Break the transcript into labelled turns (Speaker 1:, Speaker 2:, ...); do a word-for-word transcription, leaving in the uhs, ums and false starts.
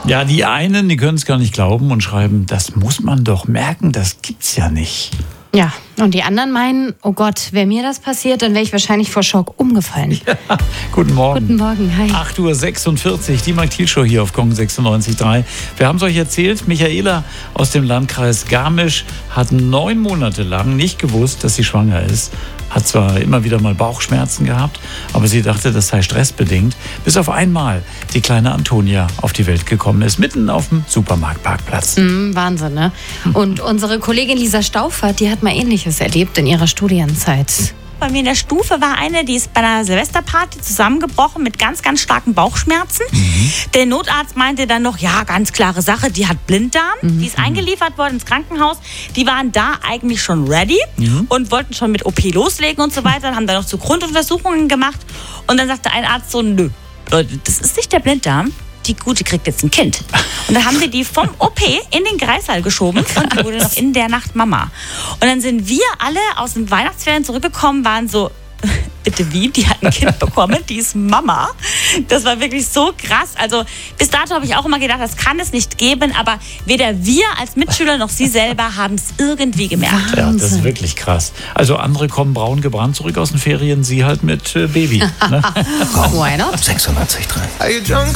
Speaker 1: Ja, die einen, die können es gar nicht glauben und schreiben, das muss man doch merken, das gibt's ja nicht.
Speaker 2: Ja, und die anderen meinen, oh Gott, wäre mir das passiert, dann wäre ich wahrscheinlich vor Schock umgefallen.
Speaker 1: Ja, guten Morgen.
Speaker 2: Guten Morgen, hi.
Speaker 1: acht Uhr sechsundvierzig, die Mike-Thiel-Show hier auf Kong sechsundneunzig Komma drei. Wir haben es euch erzählt, Michaela aus dem Landkreis Garmisch hat neun Monate lang nicht gewusst, dass sie schwanger ist. Hat zwar immer wieder mal Bauchschmerzen gehabt, aber sie dachte, das sei stressbedingt, bis auf einmal die kleine Antonia auf die Welt gekommen ist, mitten auf dem Supermarktparkplatz.
Speaker 2: Mm, Wahnsinn, ne? Und unsere Kollegin Lisa Stauffert, die hat mal Ähnliches erlebt in ihrer Studienzeit.
Speaker 3: Bei mir in der Stufe war eine, die ist bei einer Silvesterparty zusammengebrochen mit ganz, ganz starken Bauchschmerzen. Mhm. Der Notarzt meinte dann noch, ja, ganz klare Sache, die hat Blinddarm. Mhm. Die ist eingeliefert worden ins Krankenhaus. Die waren da eigentlich schon ready mhm. und wollten schon mit O P loslegen und so weiter. Haben dann noch zu Grunduntersuchungen gemacht. Und dann sagte ein Arzt so, nö, Leute, das ist nicht der Blinddarm. Die Gute kriegt jetzt ein Kind. Und dann haben wir die vom O P in den Kreissaal geschoben und die wurde noch in der Nacht Mama. Und dann sind wir alle aus den Weihnachtsferien zurückgekommen, waren so, bitte wie? Die hat ein Kind bekommen, die ist Mama. Das war wirklich so krass. Also bis dato habe ich auch immer gedacht, das kann es nicht geben, aber weder wir als Mitschüler noch sie selber haben es irgendwie gemerkt.
Speaker 1: Ja, das ist wirklich krass. Also andere kommen braun gebrannt zurück aus den Ferien, sie halt mit äh, Baby. Ne?
Speaker 2: Why not?
Speaker 4: sechsundneunzig Komma drei.